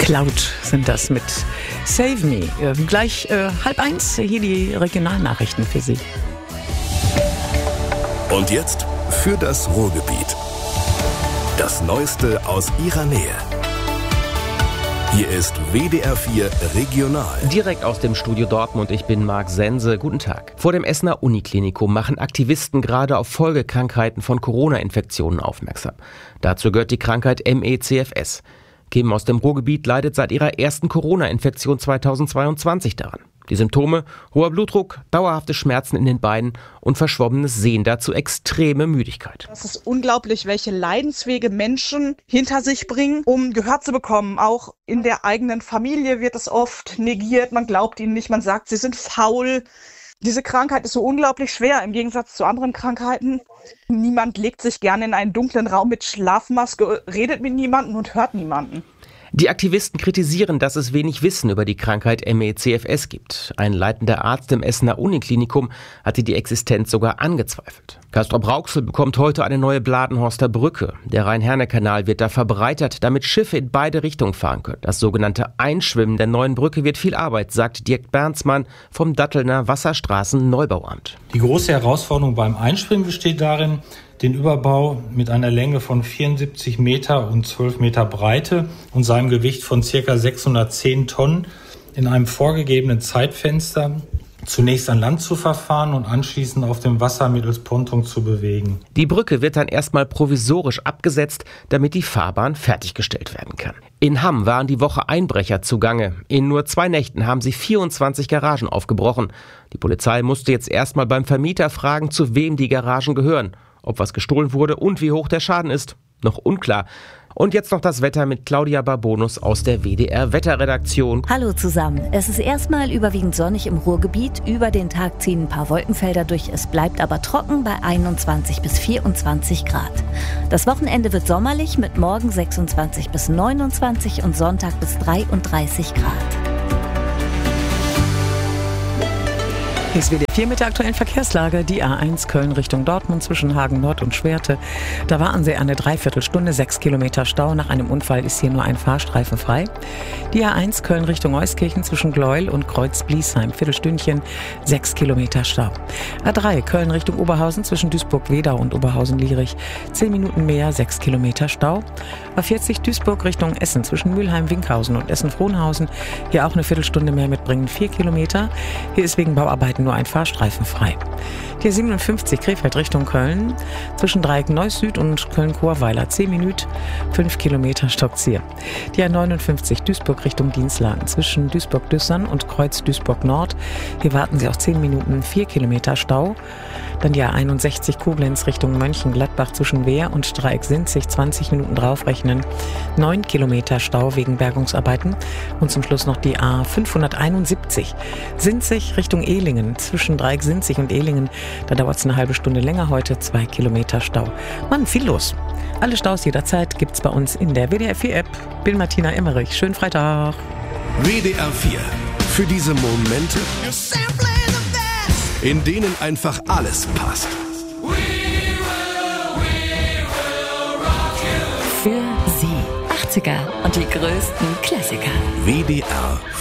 Cloud sind das mit Save Me. Gleich 12:30 hier die Regionalnachrichten für Sie. Und jetzt für das Ruhrgebiet. Das Neueste aus Ihrer Nähe. Hier ist WDR 4 Regional. Direkt aus dem Studio Dortmund, ich bin Marc Sense. Guten Tag. Vor dem Essener Uniklinikum machen Aktivisten gerade auf Folgekrankheiten von Corona-Infektionen aufmerksam. Dazu gehört die Krankheit ME/CFS. Kim aus dem Ruhrgebiet leidet seit ihrer ersten Corona-Infektion 2022 daran. Die Symptome: hoher Blutdruck, dauerhafte Schmerzen in den Beinen und verschwommenes Sehen, dazu extreme Müdigkeit. Es ist unglaublich, welche Leidenswege Menschen hinter sich bringen, um Gehör zu bekommen. Auch in der eigenen Familie wird es oft negiert, man glaubt ihnen nicht, man sagt, sie sind faul. Diese Krankheit ist so unglaublich schwer im Gegensatz zu anderen Krankheiten. Niemand legt sich gerne in einen dunklen Raum mit Schlafmaske, redet mit niemandem und hört niemanden. Die Aktivisten kritisieren, dass es wenig Wissen über die Krankheit ME/CFS gibt. Ein leitender Arzt im Essener Uniklinikum hatte die Existenz sogar angezweifelt. Castrop-Rauxel bekommt heute eine neue Bladenhorster Brücke. Der Rhein-Herne-Kanal wird da verbreitert, damit Schiffe in beide Richtungen fahren können. Das sogenannte Einschwimmen der neuen Brücke wird viel Arbeit, sagt Dirk Bernsmann vom Dattelner Wasserstraßen-Neubauamt. Die große Herausforderung beim Einschwimmen besteht darin, den Überbau mit einer Länge von 74 Meter und 12 Meter Breite und seinem Gewicht von ca. 610 Tonnen in einem vorgegebenen Zeitfenster zunächst an Land zu verfahren und anschließend auf dem Wasser mittels Ponton zu bewegen. Die Brücke wird dann erstmal provisorisch abgesetzt, damit die Fahrbahn fertiggestellt werden kann. In Hamm waren die Woche Einbrecher zugange. In nur 2 Nächten haben sie 24 Garagen aufgebrochen. Die Polizei musste jetzt erstmal beim Vermieter fragen, zu wem die Garagen gehören. Ob was gestohlen wurde und wie hoch der Schaden ist, noch unklar. Und jetzt noch das Wetter mit Claudia Barbonus aus der WDR-Wetterredaktion. Hallo zusammen. Es ist erstmal überwiegend sonnig im Ruhrgebiet. Über den Tag ziehen ein paar Wolkenfelder durch. Es bleibt aber trocken bei 21 bis 24 Grad. Das Wochenende wird sommerlich mit morgen 26 bis 29 und Sonntag bis 33 Grad. Hier ist WDR 4 mit der aktuellen Verkehrslage. Die A1 Köln Richtung Dortmund zwischen Hagen Nord und Schwerte. Da waren sie eine Dreiviertelstunde, 6 Kilometer Stau. Nach einem Unfall ist hier nur ein Fahrstreifen frei. Die A1 Köln Richtung Euskirchen zwischen Gleuel und Kreuz-Bliesheim. Viertelstündchen, 6 Kilometer Stau. A3 Köln Richtung Oberhausen zwischen Duisburg-Wedau und Oberhausen-Lierich. 10 Minuten mehr, 6 Kilometer Stau. A40 Duisburg Richtung Essen zwischen Mülheim-Winkhausen und Essen-Frohnhausen. Hier auch eine Viertelstunde mehr mitbringen, 4 Kilometer. Hier ist wegen Bauarbeiten nur ein Fahrstreifen frei. Die 57 Krefeld Richtung Köln zwischen Dreieck Neuss-Süd und Köln-Chorweiler 10 Minuten, 5 Kilometer stockt's hier. Die A59 Duisburg Richtung Dienstlagen zwischen Duisburg-Düssern und Kreuz Duisburg-Nord. Hier warten Sie auch 10 Minuten, 4 Kilometer Stau. Dann die A61 Koblenz Richtung Mönchengladbach zwischen Wehr und Dreieck-Sinzig 20 Minuten draufrechnen. 9 Kilometer Stau wegen Bergungsarbeiten. Und zum Schluss noch die A571 Sinzig Richtung Ehlingen zwischen Dreieck-Sinzig und Ehlingen. Da dauert es eine halbe Stunde länger heute, 2 Kilometer Stau. Mann, viel los. Alle Staus jederzeit gibt's bei uns in der WDR 4 App. Bin Martina Emmerich. Schönen Freitag. WDR 4. Für diese Momente, in denen einfach alles passt. Für Sie 80er und die größten Klassiker. WDR